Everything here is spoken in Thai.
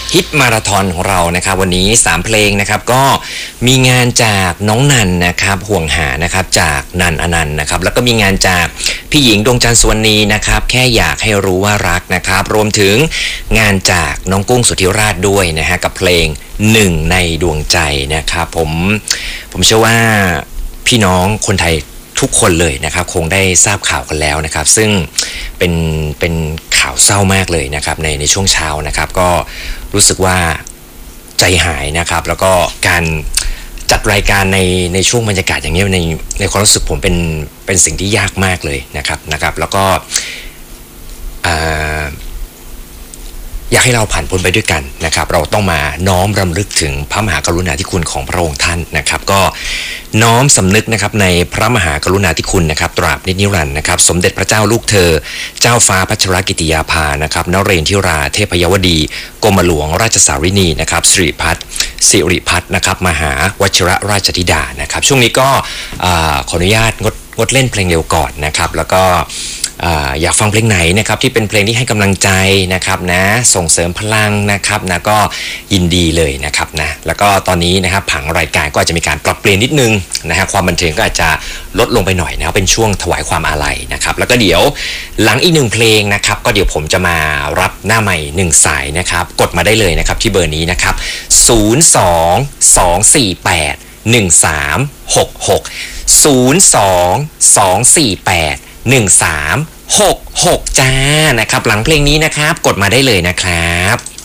ฮิตมาราธอนของเรานะครับวันนี้3เพลงนะครับก็มีงานจากน้องนันนะครับห่วงหานะครับจากนันอนันต์นะครับแล้วก็มีงานจากพี่หญิงดวงจันทร์สวนีนะครับแค่อยากให้รู้ว่ารักนะครับรวมถึงงานจากน้องกุ้งสุธิราชด้วยนะฮะกับเพลงหนึ่งในดวงใจนะครับผมเชื่อว่าพี่น้องคนไทยทุกคนเลยนะครับคงได้ทราบข่าวกันแล้วนะครับซึ่งเป็นข่าวเศร้ามากเลยนะครับในช่วงเช้านะครับก็รู้สึกว่าใจหายนะครับแล้วก็การจัดรายการในช่วงบรรยากาศอย่างนี้ในความรู้สึกผมเป็นสิ่งที่ยากมากเลยนะครับแล้วก็อยากให้เราผ่านพ้นไปด้วยกันนะครับเราต้องมาน้อมรำลึกถึงพระมหากรุณาธิคุณของพระองค์ท่านนะครับก็น้อมสำนึกนะครับในพระมหากรุณาธิคุณนะครับตราบนิรันดร์นะครับสมเด็จพระเจ้าลูกเธอเจ้าฟ้าพัชรกิติยาภานะครับนเรนทิราเทพยวดีกรมหลวงราชสารินีนะครับสิริพัฒน์นะครับมหาวชิรราชธิดานะครับช่วงนี้ก็ขออนุญาตงดเล่นเพลงเร็วก่อนนะครับแล้วก็อยากฟังเพลงไหนนะครับที่เป็นเพลงที่ให้กำลังใจนะครับนะส่งเสริมพลังนะครับนะก็ยินดีเลยนะครับนะแล้วก็ตอนนี้นะครับผังรายการก็อาจจะมีการปรับเปลี่ยนนิดนึงนะฮะความบันเทิงก็อาจจะลดลงไปหน่อยนะครับเป็นช่วงถวายความอาลัยนะครับแล้วก็เดี๋ยวหลังอีก1เพลงนะครับก็เดี๋ยวผมจะมารับหน้าใหม่1สายนะครับกดมาได้เลยนะครับที่เบอร์นี้นะครับ022481366 022481366จ้านะครับหลังเพลงนี้นะครับกดมาได้เลยนะครับ